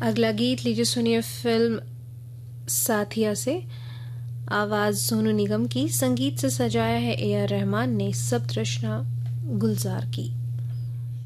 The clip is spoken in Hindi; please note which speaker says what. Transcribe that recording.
Speaker 1: अगला गीत लीजिए सुनिए फिल्म साथिया से। आवाज सोनू निगम की, संगीत से सजाया है AR रहमान ने, सप्तरचना गुलजार की।